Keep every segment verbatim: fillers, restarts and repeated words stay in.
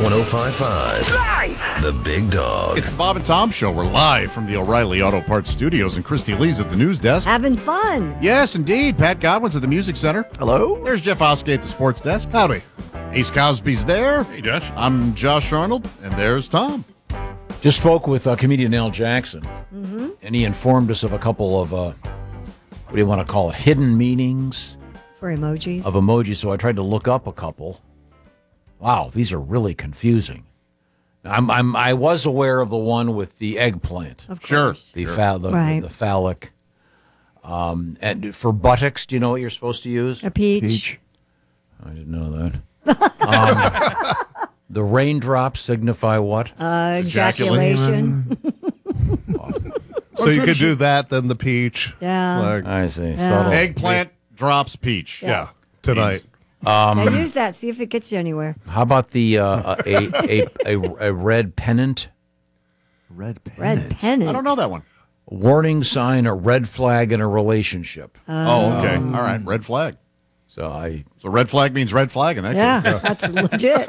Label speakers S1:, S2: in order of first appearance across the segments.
S1: one oh five point five.
S2: Live!
S1: The Big Dog.
S3: It's the Bob and Tom Show. We're live from the O'Reilly Auto Parts Studios, and Christy Lee's at the news desk.
S4: Having fun.
S3: Yes, indeed. Pat Godwin's at the Music Center.
S5: Hello.
S3: There's Jeff Oskey at the sports desk. Howdy. Ace Cosby's there. Hey, Josh. I'm Josh Arnold, and there's Tom.
S5: Just spoke with uh, comedian Al Jackson,
S4: Mm-hmm.
S5: and he informed us of a couple of, uh, what do you want to call it, hidden meanings
S4: For emojis.
S5: of emojis. So I tried to look up a couple. Wow, these are really confusing. I'm, I'm, I was aware of the one with the eggplant,
S4: of
S3: Sure.
S4: course.
S5: the, pha- the,
S4: Right.
S5: the phallic. Um, and for buttocks, do you know what you're supposed to use?
S4: A peach.
S5: Peach. I didn't know that. um, the raindrops signify what?
S4: Uh, ejaculation.
S3: So you could do that, then the peach.
S4: Yeah.
S3: Like,
S5: I see.
S4: Yeah.
S5: Subtle.
S3: eggplant drops peach.
S4: Yeah.
S3: Tonight.
S4: Now use that. See if it gets you anywhere.
S5: How about the uh, a, a, a a red pennant?
S6: Red pennant.
S4: Red pennant.
S3: I don't know that one.
S5: Warning sign, a red flag in a relationship.
S3: oh, okay. All right. Red flag.
S5: So I
S3: So red flag means red flag in that
S4: Yeah,
S3: case.
S4: that's legit.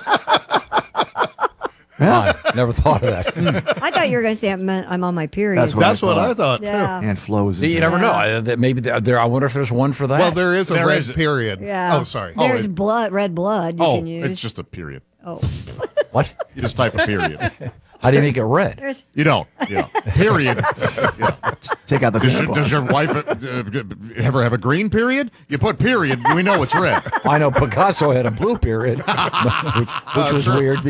S5: I never thought of that.
S4: I thought you were going to say it meant I'm on my period.
S6: That's what,
S3: That's
S6: I,
S3: what
S6: thought.
S3: I thought,
S4: Yeah.
S3: too.
S6: And flows.
S5: See, you
S6: into
S5: never
S6: it.
S5: know. I, that maybe there, there. I wonder if there's one for that.
S3: Well, there is a
S7: There
S3: red
S7: is-
S3: period.
S4: Yeah.
S3: Oh, sorry.
S4: There's
S3: oh, it-
S4: blood, red blood you
S3: oh,
S4: can use.
S3: it's just a period.
S4: oh.
S5: What?
S3: You just type a period.
S5: How do you make it red?
S4: There's,
S3: You don't. Yeah. Period. Yeah.
S6: Take out the
S3: Does, your,
S6: sample.
S3: does your wife uh, uh, ever have a green period? You put period, we know it's red.
S5: I know Picasso had a blue period, which, which was weird.